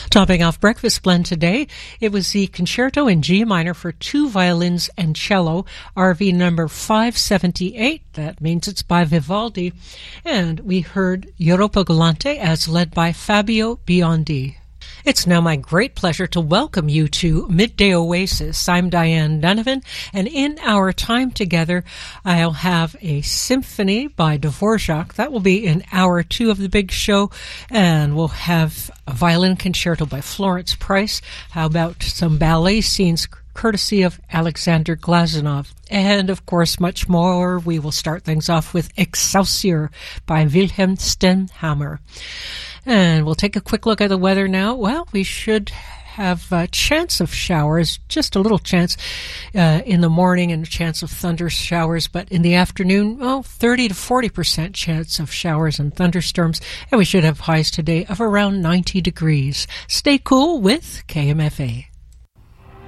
Topping off Breakfast Blend today, it was the Concerto in G minor for 2 violins and cello, RV number 578. That means it's by Vivaldi. And we heard Europa Galante as led by Fabio Biondi. It's now my great pleasure to welcome you to Midday Oasis. I'm Diane Donovan, and in our time together, I'll have a symphony by Dvorak. That will be in hour 2 of the big show, and we'll have a violin concerto by Florence Price. How about some ballet scenes courtesy of Alexander Glazunov? And, of course, much more. We will start things off with Excelsior by Wilhelm Stenhammar. And we'll take a quick look at the weather now. Well, we should have a chance of showers, just a little chance in the morning and a chance of thunder showers. But in the afternoon, 30 to 40% chance of showers and thunderstorms. And we should have highs today of around 90 degrees. Stay cool with KMFA.